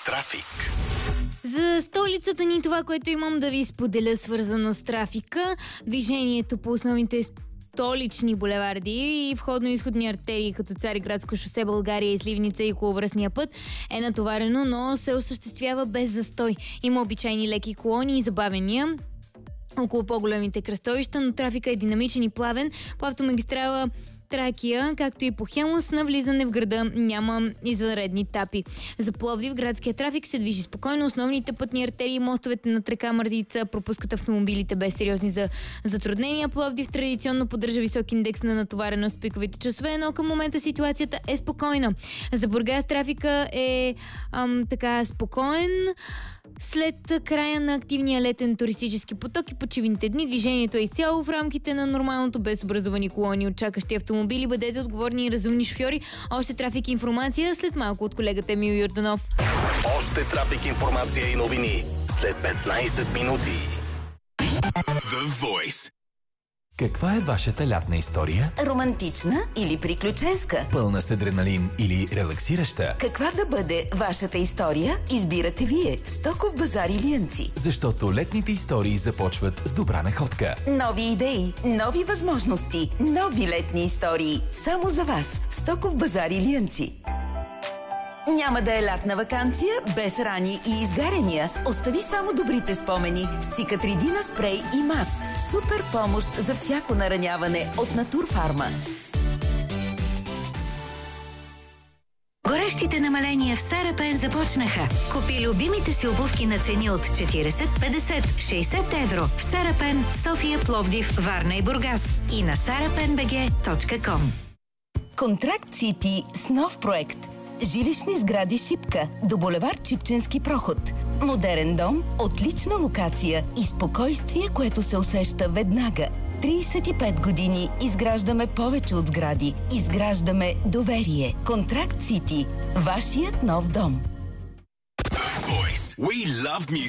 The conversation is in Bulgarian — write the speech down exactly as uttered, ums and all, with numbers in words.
Трафик. За столицата ни това, което имам да ви споделя, свързано с трафика, движението по основните столични булеварди и входно-изходни артерии, като Цариградско шосе, България, Сливница и околовръстния път, е натоварено, но се осъществява без застой. Има обичайни леки колони и забавения около по-големите кръстовища, но трафика е динамичен и плавен. По автомагистрала Тракия, както и по Хемус, на влизане в града няма извънредни тапи. За Пловдив градския трафик се движи спокойно. Основните пътни артерии и мостовете над река Мърдица пропускат автомобилите без сериозни за затруднения. Пловдив традиционно поддържа висок индекс на натовареност в пиковите часове, но към момента ситуацията е спокойна. За Бургас трафика е ам, така спокоен. След края на активния летен туристически поток и почивните дни, движението е изцяло в рамките на нормалното, без образувани колони от чакащи автомобили. Бъдете отговорни и разумни шофьори. Още трафик и информация след малко от колегата Емил Йорданов. Още трафик, информация и новини след петнайсет минути. The Voice. Каква е вашата лятна история? Романтична или приключенска? Пълна с адреналин или релаксираща? Каква да бъде вашата история? Избирате вие в Стоков базар Илиянци. Защото летните истории започват с добра находка. Нови идеи, нови възможности, нови летни истории. Само за вас. Стоков базар Илиянци. Няма да е лятна ваканция без рани и изгаряния. Остави само добрите спомени с Цикатридина спрей и мас. Супер помощ за всяко нараняване от Натурфарма. Горещите намаления в Сарапен започнаха. Купи любимите си обувки на цени от четирийсет, петдесет, шейсет евро в Сарапен, София, Пловдив, Варна и Бургас и на сарапен би джи точка ком. Контракт Сити с нов проект. Жилищни сгради Шипка до булевард Чипченски проход. Модерен дом, отлична локация и спокойствие, което се усеща веднага. трийсет и пет години изграждаме повече от сгради. Изграждаме доверие. Контракт Сити. Вашият нов дом. The Voice. We love music.